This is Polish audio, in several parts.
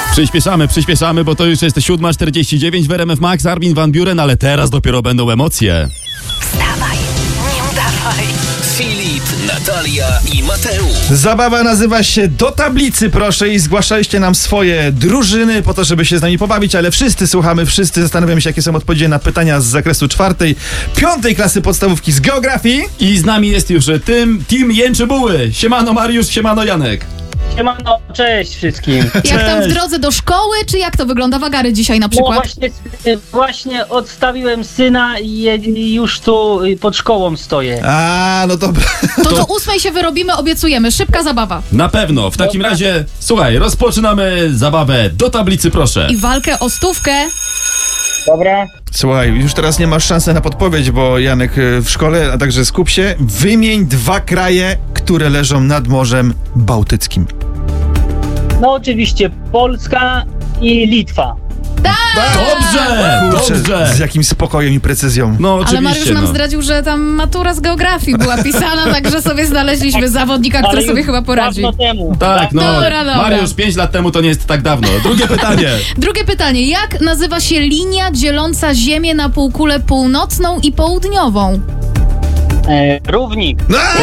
Przyspieszamy, bo to już jest 7:49 w RMF Max, Armin van Buuren, ale teraz dopiero będą emocje. Wstawaj, nie udawaj. Filip, Natalia i Mateusz. Zabawa nazywa się Do Tablicy, proszę, i zgłaszaliście nam swoje drużyny po to, żeby się z nami pobawić, ale wszyscy słuchamy, wszyscy zastanawiamy się, jakie są odpowiedzi na pytania z zakresu 4., 5. klasy podstawówki z geografii. I z nami jest już Team Jęczybuły. Siemano Mariusz, siemano Janek. Siemano, cześć wszystkim. Jak tam w drodze do szkoły, czy jak to wygląda wagary dzisiaj na No przykład? właśnie odstawiłem syna i już tu pod szkołą stoję. A, no dobra. To do 8 się wyrobimy, obiecujemy. Szybka zabawa. Na pewno. W takim razie, słuchaj, rozpoczynamy zabawę Do Tablicy, proszę. I walkę o stówkę. Dobra. Słuchaj, już teraz nie masz szansy na podpowiedź, bo Janek w szkole, a także skup się. Wymień 2 kraje, które leżą nad Morzem Bałtyckim. No oczywiście Polska i Litwa. Dobrze. Z jakim spokojem i precyzją. No Ale oczywiście, Mariusz nam zdradził, że tam matura z geografii była pisana, także sobie znaleźliśmy zawodnika, który Ale sobie już chyba poradzi. dawno temu. Tak, no. Dobra. Mariusz, 5 lat temu to nie jest tak dawno. Drugie pytanie. Drugie pytanie. Jak nazywa się linia dzieląca Ziemię na półkulę północną i południową? Równik.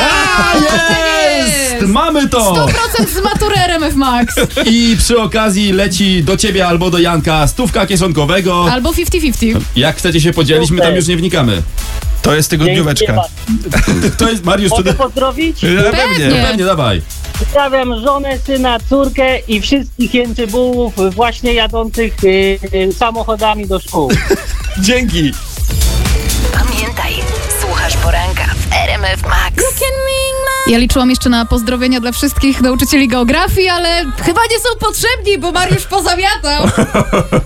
Jest! Mamy to! 100% z matury RMF Max. I przy okazji leci do ciebie albo do Janka stówka kieszonkowego. Albo 50-50. Jak chcecie się podzielić, my tam już nie wnikamy. To jest tygodnióweczka. To jest Mariusz, Mogę pozdrowić? Pewnie. Pewnie, dawaj. Pozdrawiam żonę, syna, córkę i wszystkich Jęczybułów właśnie jadących samochodami do szkół. Dzięki. Pamiętaj, słuchasz poranka w RMF Max. Ja liczyłam jeszcze na pozdrowienia dla wszystkich nauczycieli geografii, ale chyba nie są potrzebni, bo Mariusz pozamiatał.